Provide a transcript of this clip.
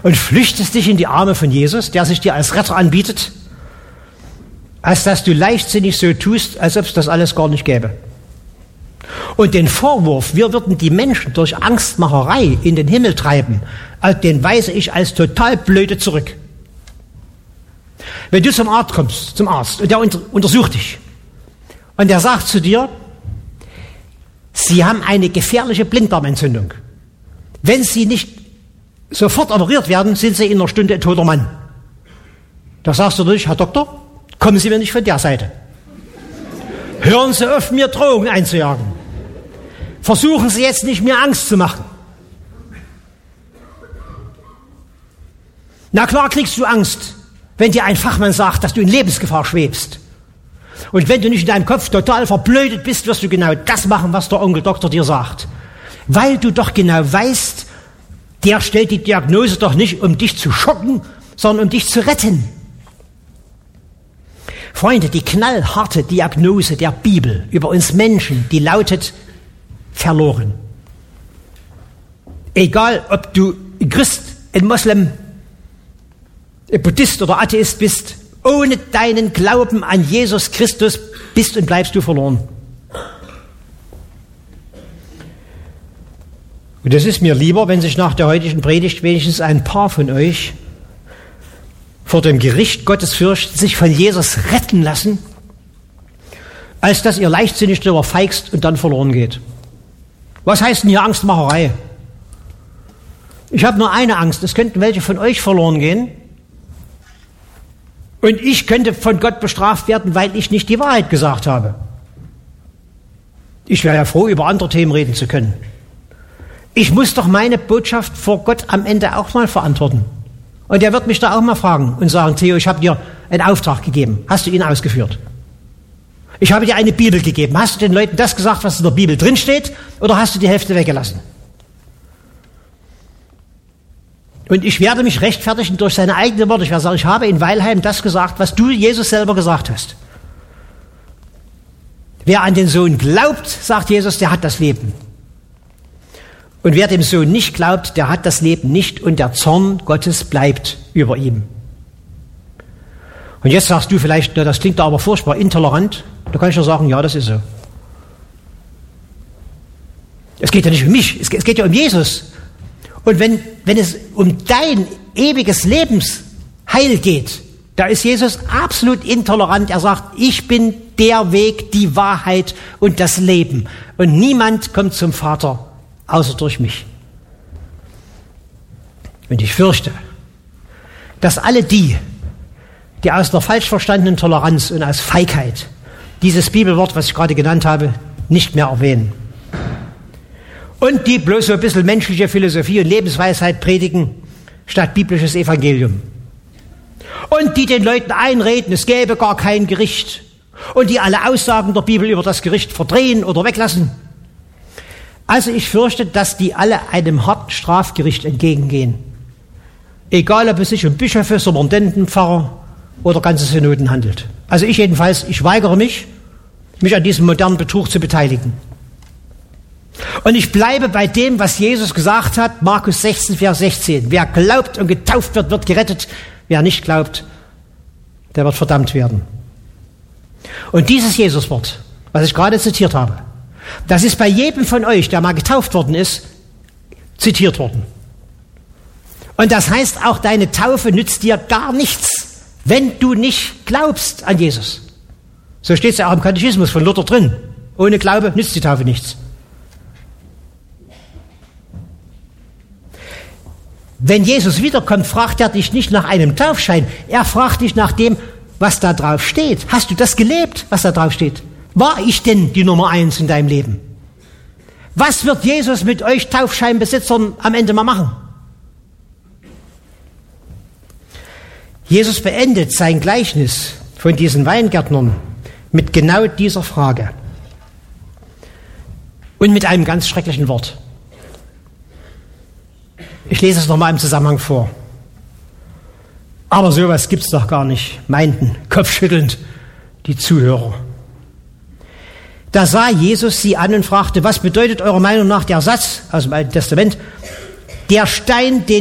und flüchtest dich in die Arme von Jesus, der sich dir als Retter anbietet, als dass du leichtsinnig so tust, als ob es das alles gar nicht gäbe. Und den Vorwurf, wir würden die Menschen durch Angstmacherei in den Himmel treiben, den weise ich als total blöde zurück. Wenn du zum Arzt kommst, und der untersucht dich, und der sagt zu dir, Sie haben eine gefährliche Blinddarmentzündung. Wenn Sie nicht sofort operiert werden, sind Sie in einer Stunde ein toter Mann. Da sagst du durch, Herr Doktor, kommen Sie mir nicht von der Seite. Hören Sie auf, mir Drohungen einzujagen. Versuchen Sie jetzt nicht, mir Angst zu machen. Na klar kriegst du Angst, wenn dir ein Fachmann sagt, dass du in Lebensgefahr schwebst. Und wenn du nicht in deinem Kopf total verblödet bist, wirst du genau das machen, was der Onkel Doktor dir sagt. Weil du doch genau weißt, der stellt die Diagnose doch nicht, um dich zu schocken, sondern um dich zu retten. Freunde, die knallharte Diagnose der Bibel über uns Menschen, die lautet verloren. Egal, ob du ein Christ, ein Moslem, ein Buddhist oder Atheist bist, ohne deinen Glauben an Jesus Christus bist und bleibst du verloren. Und es ist mir lieber, wenn sich nach der heutigen Predigt wenigstens ein paar von euch vor dem Gericht Gottes fürchten, sich von Jesus retten lassen, als dass ihr leichtsinnig darüber feigst und dann verloren geht. Was heißt denn hier Angstmacherei? Ich habe nur eine Angst, es könnten welche von euch verloren gehen und ich könnte von Gott bestraft werden, weil ich nicht die Wahrheit gesagt habe. Ich wäre ja froh, über andere Themen reden zu können. Ich muss doch meine Botschaft vor Gott am Ende auch mal verantworten. Und er wird mich da auch mal fragen und sagen, Theo, ich habe dir einen Auftrag gegeben. Hast du ihn ausgeführt? Ich habe dir eine Bibel gegeben. Hast du den Leuten das gesagt, was in der Bibel drinsteht, oder hast du die Hälfte weggelassen? Und ich werde mich rechtfertigen durch seine eigenen Worte. Ich werde sagen, ich habe in Weilheim das gesagt, was du, Jesus, selber gesagt hast. Wer an den Sohn glaubt, sagt Jesus, der hat das Leben. Und wer dem Sohn nicht glaubt, der hat das Leben nicht und der Zorn Gottes bleibt über ihm. Und jetzt sagst du vielleicht, na, das klingt aber furchtbar intolerant. Da kann ich nur sagen, ja, das ist so. Es geht ja nicht um mich, es geht ja um Jesus. Und wenn es um dein ewiges Lebensheil geht, da ist Jesus absolut intolerant. Er sagt, ich bin der Weg, die Wahrheit und das Leben. Und niemand kommt zum Vater außer durch mich. Und ich fürchte, dass alle die aus einer falsch verstandenen Toleranz und aus Feigheit dieses Bibelwort, was ich gerade genannt habe, nicht mehr erwähnen. Und die bloß so ein bisschen menschliche Philosophie und Lebensweisheit predigen, statt biblisches Evangelium. Und die den Leuten einreden, es gäbe gar kein Gericht. Und die alle Aussagen der Bibel über das Gericht verdrehen oder weglassen. Also ich fürchte, dass die alle einem harten Strafgericht entgegengehen. Egal, ob es sich um Bischöfe, Superintendenten, Pfarrer oder ganze Synoden handelt. Also ich jedenfalls, ich weigere mich an diesem modernen Betrug zu beteiligen. Und ich bleibe bei dem, was Jesus gesagt hat, Markus 16, Vers 16. Wer glaubt und getauft wird, wird gerettet. Wer nicht glaubt, der wird verdammt werden. Und dieses Jesuswort, was ich gerade zitiert habe, das ist bei jedem von euch, der mal getauft worden ist, zitiert worden. Und das heißt, auch deine Taufe nützt dir gar nichts, wenn du nicht glaubst an Jesus. So steht es ja auch im Katechismus von Luther drin. Ohne Glaube nützt die Taufe nichts. Wenn Jesus wiederkommt, fragt er dich nicht nach einem Taufschein. Er fragt dich nach dem, was da drauf steht. Hast du das gelebt, was da drauf steht? War ich denn die Nummer 1 in deinem Leben? Was wird Jesus mit euch Taufscheinbesitzern am Ende mal machen? Jesus beendet sein Gleichnis von diesen Weingärtnern mit genau dieser Frage und mit einem ganz schrecklichen Wort. Ich lese es nochmal im Zusammenhang vor. Aber sowas gibt's doch gar nicht, meinten kopfschüttelnd die Zuhörer. Da sah Jesus sie an und fragte, was bedeutet eurer Meinung nach der Satz aus dem Alten Testament? Der Stein, den